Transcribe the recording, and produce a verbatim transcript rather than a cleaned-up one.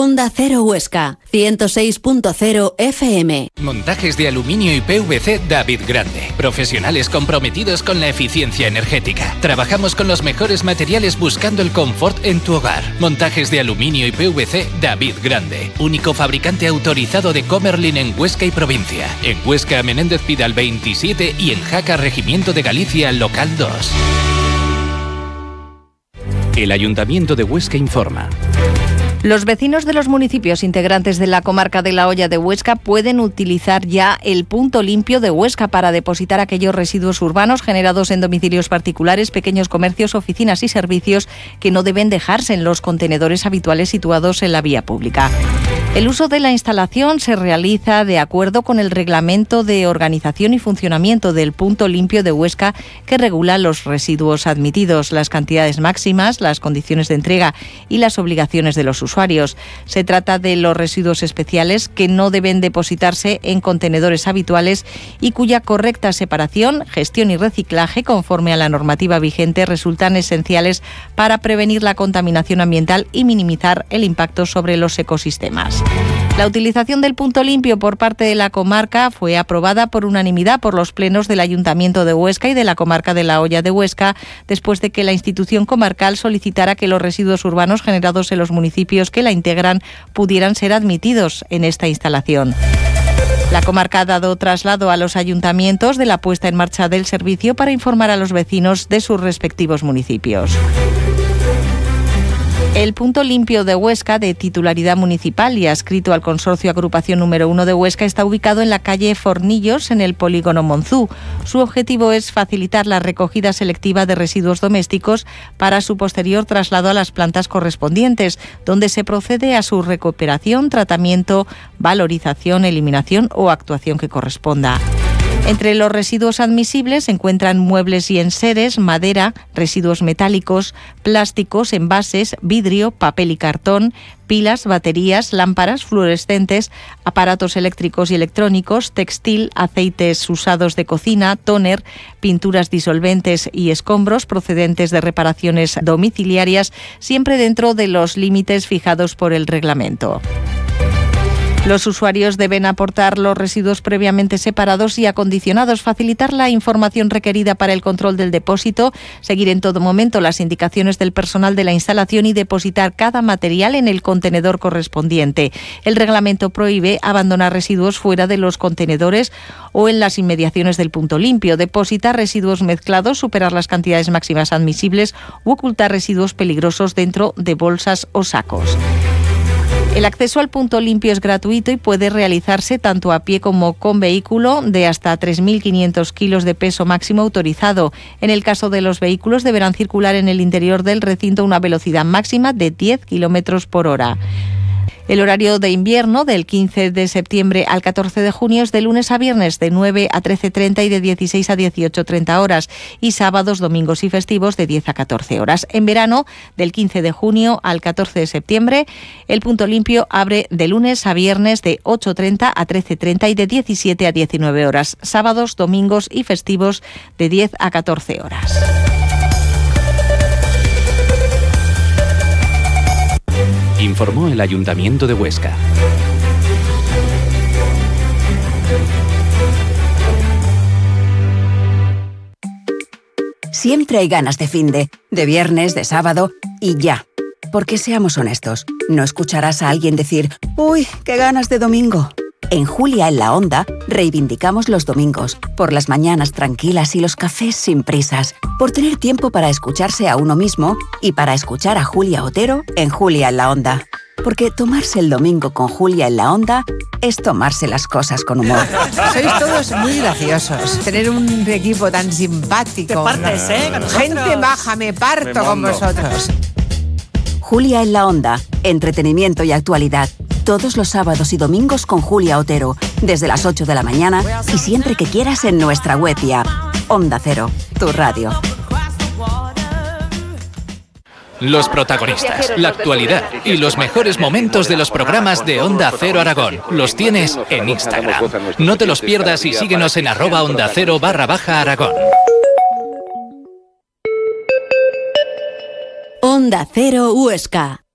Onda Cero Huesca, ciento seis punto cero F M. Montajes de aluminio y P V C David Grande. Profesionales comprometidos con la eficiencia energética. Trabajamos con los mejores materiales buscando el confort en tu hogar. Montajes de aluminio y P V C David Grande. Único fabricante autorizado de Comerlin en Huesca y provincia. En Huesca, Menéndez Pidal veintisiete y en Jaca, Regimiento de Galicia, local dos. El Ayuntamiento de Huesca informa. Los vecinos de los municipios integrantes de la comarca de La Hoya de Huesca pueden utilizar ya el punto limpio de Huesca para depositar aquellos residuos urbanos generados en domicilios particulares, pequeños comercios, oficinas y servicios que no deben dejarse en los contenedores habituales situados en la vía pública. El uso de la instalación se realiza de acuerdo con el Reglamento de Organización y Funcionamiento del Punto Limpio de Huesca, que regula los residuos admitidos, las cantidades máximas, las condiciones de entrega y las obligaciones de los usuarios. Se trata de los residuos especiales que no deben depositarse en contenedores habituales y cuya correcta separación, gestión y reciclaje conforme a la normativa vigente resultan esenciales para prevenir la contaminación ambiental y minimizar el impacto sobre los ecosistemas. La utilización del punto limpio por parte de la comarca fue aprobada por unanimidad por los plenos del Ayuntamiento de Huesca y de la comarca de La Hoya de Huesca, después de que la institución comarcal solicitara que los residuos urbanos generados en los municipios que la integran pudieran ser admitidos en esta instalación. La comarca ha dado traslado a los ayuntamientos de la puesta en marcha del servicio para informar a los vecinos de sus respectivos municipios. El punto limpio de Huesca, de titularidad municipal y adscrito al consorcio Agrupación número uno de Huesca, está ubicado en la calle Fornillos, en el polígono Monzú. Su objetivo es facilitar la recogida selectiva de residuos domésticos para su posterior traslado a las plantas correspondientes, donde se procede a su recuperación, tratamiento, valorización, eliminación o actuación que corresponda. Entre los residuos admisibles se encuentran muebles y enseres, madera, residuos metálicos, plásticos, envases, vidrio, papel y cartón, pilas, baterías, lámparas fluorescentes, aparatos eléctricos y electrónicos, textil, aceites usados de cocina, tóner, pinturas disolventes y escombros procedentes de reparaciones domiciliarias, siempre dentro de los límites fijados por el reglamento. Los usuarios deben aportar los residuos previamente separados y acondicionados, facilitar la información requerida para el control del depósito, seguir en todo momento las indicaciones del personal de la instalación y depositar cada material en el contenedor correspondiente. El reglamento prohíbe abandonar residuos fuera de los contenedores o en las inmediaciones del punto limpio, depositar residuos mezclados, superar las cantidades máximas admisibles u ocultar residuos peligrosos dentro de bolsas o sacos. El acceso al punto limpio es gratuito y puede realizarse tanto a pie como con vehículo de hasta tres mil quinientos kilos de peso máximo autorizado. En el caso de los vehículos deberán circular en el interior del recinto a una velocidad máxima de diez kilómetros por hora. El horario de invierno del quince de septiembre al catorce de junio es de lunes a viernes de nueve a trece treinta y de dieciséis a dieciocho treinta horas y sábados, domingos y festivos de diez a catorce horas. En verano, del quince de junio al catorce de septiembre, el punto limpio abre de lunes a viernes de ocho treinta a trece treinta y de diecisiete a diecinueve horas. Sábados, domingos y festivos de diez a catorce horas. Informó el Ayuntamiento de Huesca. Siempre hay ganas de finde, de viernes, de sábado y ya. Porque seamos honestos, no escucharás a alguien decir «Uy, qué ganas de domingo». En Julia en la Onda reivindicamos los domingos, por las mañanas tranquilas y los cafés sin prisas, por tener tiempo para escucharse a uno mismo y para escuchar a Julia Otero en Julia en la Onda. Porque tomarse el domingo con Julia en la Onda es tomarse las cosas con humor. Sois todos muy graciosos. Tener un equipo tan simpático. Te partes, ¿eh? Con Gente baja, me parto me con vosotros. Julia en la Onda, entretenimiento y actualidad. Todos los sábados y domingos con Julia Otero, desde las ocho de la mañana y siempre que quieras en nuestra web y app. Onda Cero, tu radio. Los protagonistas, la actualidad y los mejores momentos de los programas de Onda Cero Aragón los tienes en Instagram. No te los pierdas y síguenos en arroba onda cero barra baja Aragón. Onda Cero Huesca.